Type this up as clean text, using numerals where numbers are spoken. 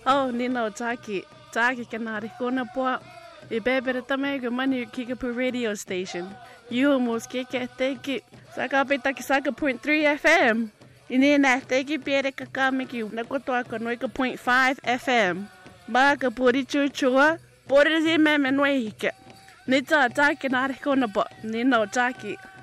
Oh, Nino, Taki. Taki kanari kona po. Ibebere tamego mani Kickapoo radio station. You almost kick at teki. Saka petaki saka 0.3 FM. Inina teki piere kakamiki. Nakotoa konoika 0.5 FM. Baka puri chuchua. Puri zime menwehike. Nita Taki nari kona po. Nino Taki.